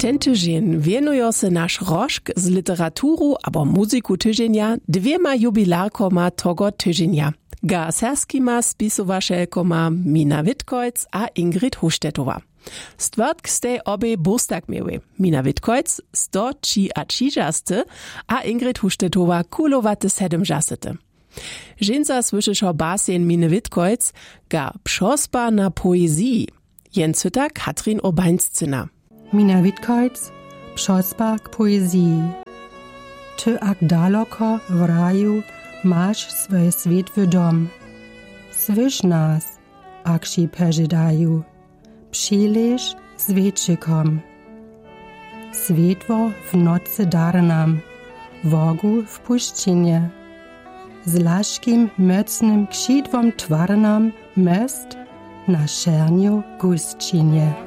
Ten tydzień wienuje se nasz rożk z literaturu abo muzyku tydzienia dwiema jubilarkoma tego tydzienia. Ga serskima spisowaszelkoma Mina Witkojc a Ingrid Huštetowa. Stwartk stej obie bostak miły. Mina Witkojc 103 a Ingrid Huštetowa kulowaty 70. Ženca słyszyszo basien Mine Witkojc ga przospa na poezji. Jencyta Katrin Urbańscyna. Mina Witkojc, przospa k poezji. Ty ak daleko w raju masz swój świetły dom. Słysz nas, ak si peżydaju. Przyleż z wiecznikom. Światło w nocy dar nam, wogu w puszczynie. Z laszkim, mocnym krzydłom twarnam mest na szerniu gustczynie.